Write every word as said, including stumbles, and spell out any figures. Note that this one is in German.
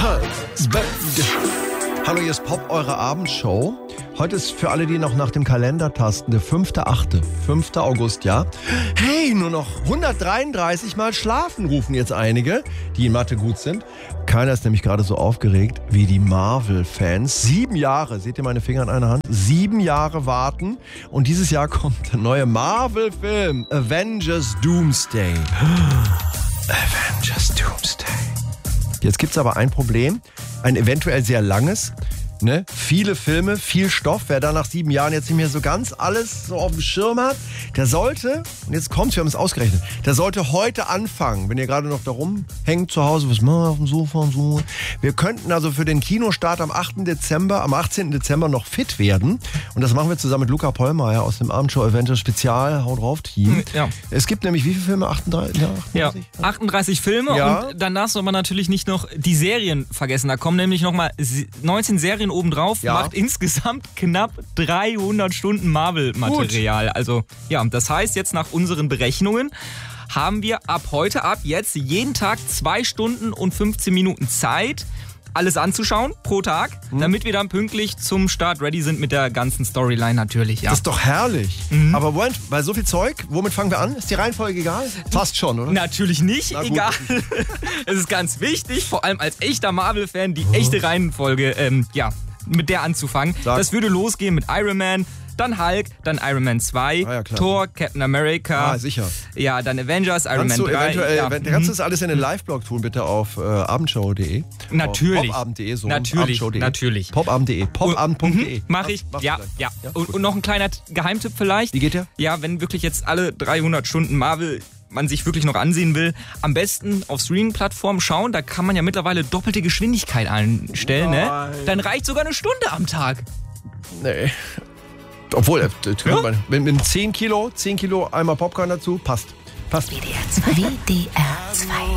Husband. Hallo, hier ist Pop, eure Abendshow. Heute ist für alle, die noch nach dem Kalender tasten, der fünfter achte fünfter August, ja. Hey, nur noch hundertdreiunddreißig Mal schlafen, rufen jetzt einige, die in Mathe gut sind. Keiner ist nämlich gerade so aufgeregt wie die Marvel-Fans. Sieben Jahre, seht ihr meine Finger in einer Hand? Sieben Jahre warten und dieses Jahr kommt der neue Marvel-Film Avengers Doomsday. Avengers Doomsday. Jetzt gibt's aber ein Problem, ein eventuell sehr langes, ne? Viele Filme, viel Stoff. Wer da nach sieben Jahren jetzt nicht mehr so ganz alles so auf dem Schirm hat, der sollte, und jetzt kommt's, wir haben es ausgerechnet, der sollte heute anfangen, wenn ihr gerade noch da rumhängt zu Hause, was machen wir auf dem Sofa und so. Wir könnten also für den Kinostart am achten Dezember, am achtzehnten Dezember noch fit werden. Und das machen wir zusammen mit Luca Pollmeier aus dem Abendshow Avengers Spezial Haut drauf Team. Ja. Es gibt nämlich wie viele Filme? achtunddreißig? Ja, achtunddreißig, ja, achtunddreißig Filme ja. Und dann darfst du aber natürlich nicht noch die Serien vergessen. Da kommen nämlich nochmal neunzehn Serien obendrauf, ja. macht insgesamt knapp dreihundert Stunden Marvel-Material. Also ja, das heißt jetzt nach unseren Berechnungen haben wir ab heute, ab jetzt jeden Tag zwei Stunden und fünfzehn Minuten Zeit, alles anzuschauen pro Tag, mhm. damit wir dann pünktlich zum Start ready sind mit der ganzen Storyline natürlich. Ja. Das ist doch herrlich. Mhm. Aber Moment, bei so viel Zeug, womit fangen wir an? Ist die Reihenfolge egal? Fast schon, oder? Natürlich nicht, Na gut. egal. Es ist ganz wichtig, vor allem als echter Marvel-Fan, die echte Reihenfolge, ähm, ja, mit der anzufangen. Sag. Das würde losgehen mit Iron Man, dann Hulk, dann Iron Man zwei, ah, ja, klar. Thor, Captain America. Ah, sicher. Ja, dann Avengers, Iron Kannst Man du drei. eventuell, ja. wenn, kannst du das alles in den Live-Blog tun, bitte auf äh, abendshow punkt de? Natürlich. Popabend punkt de, so. Natürlich, abendshow punkt de. natürlich. Popabend punkt de. Popabend punkt de. Mhm, mach ich. Machst Ja, du ja. ja? Und, und noch ein kleiner Geheimtipp vielleicht. Wie geht der? Ja, wenn wirklich jetzt alle dreihundert Stunden Marvel man sich wirklich noch ansehen will, am besten auf Streaming-Plattformen schauen. Da kann man ja mittlerweile doppelte Geschwindigkeit einstellen. Ne? Dann reicht sogar eine Stunde am Tag. Nee. Obwohl, äh, Ja? man, mit, mit zehn Kilo, zehn Kilo einmal Popcorn dazu, passt. Passt. W D R zwei. W D R zwei.